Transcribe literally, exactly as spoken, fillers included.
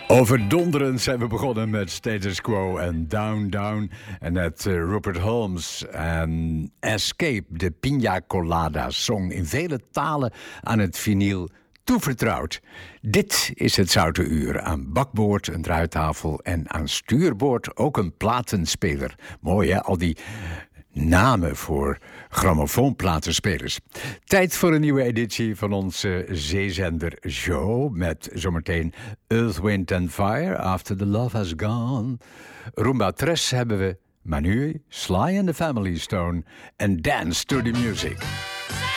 Overdonderend zijn we begonnen met Status Quo en Down Down. En net uh, Rupert Holmes en Escape, de Pina Colada song in vele talen aan het vinyl toevertrouwd. Dit is het Zoute Uur. Aan bakboord een draaitafel en aan stuurboord ook een platenspeler. Mooi hè, al die namen voor grammofoonplatenspelers. Tijd voor een nieuwe editie van onze zeezender Show met zometeen Earth, Wind and Fire, After the Love Has Gone. Rumba Tres hebben we, maar nu Sly and the Family Stone en Dance to the Music.